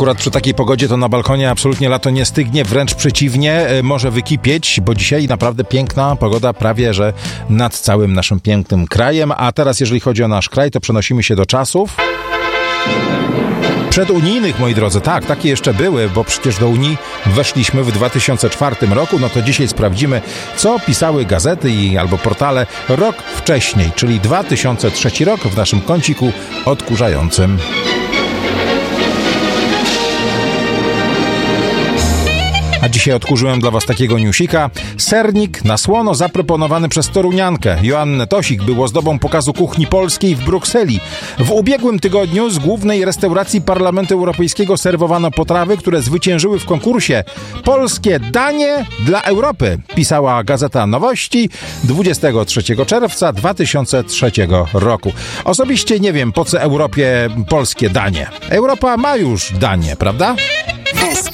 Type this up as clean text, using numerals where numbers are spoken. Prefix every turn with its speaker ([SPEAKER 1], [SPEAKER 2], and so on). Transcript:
[SPEAKER 1] Akurat przy takiej pogodzie to na balkonie absolutnie lato nie stygnie, wręcz przeciwnie, może wykipieć, bo dzisiaj naprawdę piękna pogoda prawie że nad całym naszym pięknym krajem. A teraz jeżeli chodzi o nasz kraj, to przenosimy się do czasów przedunijnych, moi drodzy. Tak, takie jeszcze były, bo przecież do Unii weszliśmy w 2004 roku. No to dzisiaj sprawdzimy, co pisały gazety albo portale rok wcześniej, czyli 2003 rok w naszym kąciku odkurzającym. A dzisiaj odkurzyłem dla was takiego newsika. Sernik na słono zaproponowany przez toruniankę Joannę Tosik był ozdobą pokazu kuchni polskiej w Brukseli. W ubiegłym tygodniu z głównej restauracji Parlamentu Europejskiego serwowano potrawy, które zwyciężyły w konkursie Polskie danie dla Europy, pisała Gazeta Nowości 23 czerwca 2003 roku. Osobiście nie wiem, po co Europie polskie danie. Europa ma już danie, prawda?